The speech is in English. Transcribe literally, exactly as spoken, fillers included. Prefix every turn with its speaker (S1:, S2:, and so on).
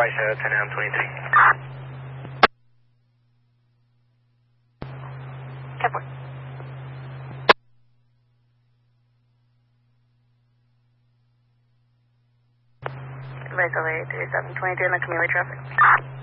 S1: Vice uh, ten M twenty-three.
S2: ten four. Vice L A three seven twenty-three in the commuter traffic.